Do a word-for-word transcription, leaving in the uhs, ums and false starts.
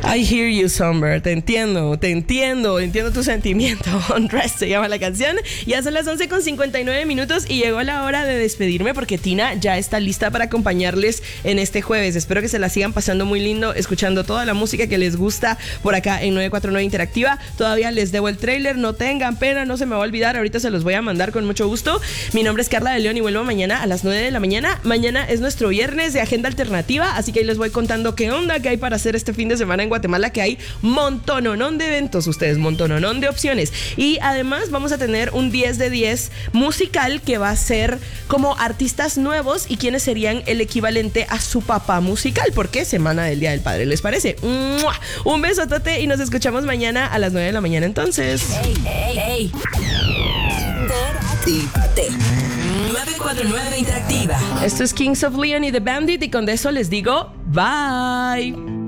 I hear you, Somber. Te entiendo, te entiendo, entiendo tu sentimiento. Undressed se llama la canción. Ya son las once con cincuenta y nueve minutos y llegó la hora de despedirme porque Tina ya está lista para acompañarles en este jueves. Espero que se la sigan pasando muy lindo, escuchando toda la música que les gusta por acá en nueve cuatro nueve Interactiva. Todavía les debo el tráiler, no tengan pena, no se me va a olvidar. Ahorita se los voy a mandar con mucho gusto. Mi nombre es Carla de León y vuelvo mañana a las nueve de la mañana. Mañana es nuestro viernes de Agenda Alternativa, así que ahí les voy contando qué onda que hay para hacer este fin de semana en Guatemala, que hay montononón de eventos, ustedes, montononón de opciones. Y además vamos a tener un diez de diez musical que va a ser como artistas nuevos y quienes serían el equivalente a su papá musical, porque semana del Día del Padre, ¿les parece? ¡Mua! Un besotote y nos escuchamos mañana a las nueve de la mañana entonces. Hey, hey, hey. Interactívate. nueve cuatro nueve Interactiva. Esto es Kings of Leon y The Bandit y con eso les digo bye.